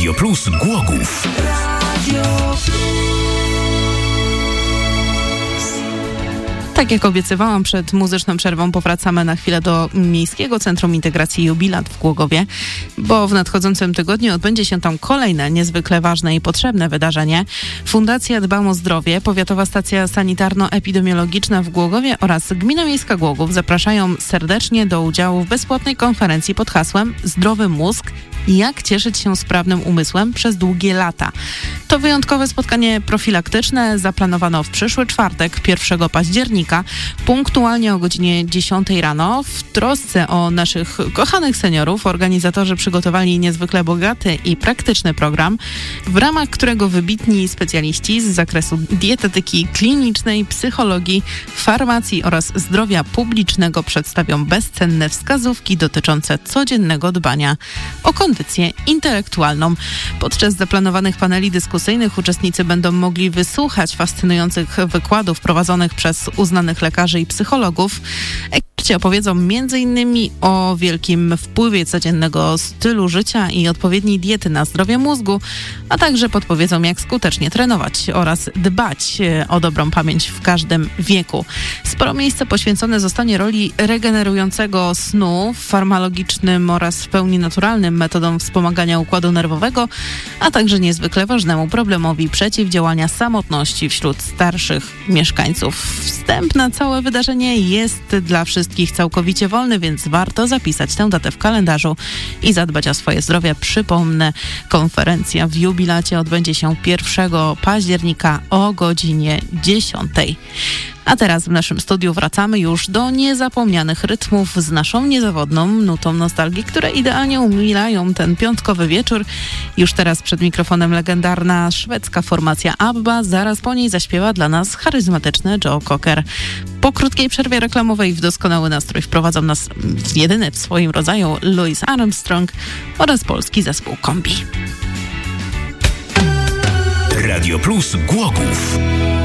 Radio Plus Głogów. Tak jak obiecywałam, przed muzyczną przerwą powracamy na chwilę do Miejskiego Centrum Integracji Jubilat w Głogowie, bo w nadchodzącym tygodniu odbędzie się tam kolejne niezwykle ważne i potrzebne wydarzenie. Fundacja Dbam o Zdrowie, Powiatowa Stacja Sanitarno-Epidemiologiczna w Głogowie oraz Gmina Miejska Głogów zapraszają serdecznie do udziału w bezpłatnej konferencji pod hasłem Zdrowy mózg. Jak cieszyć się sprawnym umysłem przez długie lata. To wyjątkowe spotkanie profilaktyczne zaplanowano w przyszły czwartek, 1 października, punktualnie o godzinie 10 rano. W trosce o naszych kochanych seniorów organizatorzy przygotowali niezwykle bogaty i praktyczny program, w ramach którego wybitni specjaliści z zakresu dietetyki klinicznej, psychologii, farmacji oraz zdrowia publicznego przedstawią bezcenne wskazówki dotyczące codziennego dbania o kondycję intelektualną. Podczas zaplanowanych paneli dyskusyjnych uczestnicy będą mogli wysłuchać fascynujących wykładów prowadzonych przez uznanych lekarzy i psychologów. Eksperci opowiedzą m.in. o wielkim wpływie codziennego stylu życia i odpowiedniej diety na zdrowie mózgu, a także podpowiedzą, jak skutecznie trenować oraz dbać o dobrą pamięć w każdym wieku. Sporo miejsca poświęcone zostanie roli regenerującego snu, farmakologicznym oraz w pełni naturalnym metodom wspomagania układu nerwowego, a także niezwykle ważnemu problemowi przeciwdziałania samotności wśród starszych mieszkańców. Wstęp na całe wydarzenie jest dla wszystkich całkowicie wolny, więc warto zapisać tę datę w kalendarzu i zadbać o swoje zdrowie. Przypomnę, konferencja w Jubilacie odbędzie się 1 października o godzinie 10. A teraz w naszym studiu wracamy już do niezapomnianych rytmów z naszą niezawodną nutą nostalgii, które idealnie umilają ten piątkowy wieczór. Już teraz przed mikrofonem legendarna szwedzka formacja ABBA, zaraz po niej zaśpiewa dla nas charyzmatyczny Joe Cocker. Po krótkiej przerwie reklamowej w doskonały nastrój wprowadzą nas jedyny w swoim rodzaju Louis Armstrong oraz polski zespół Kombi. Radio Plus Głogów.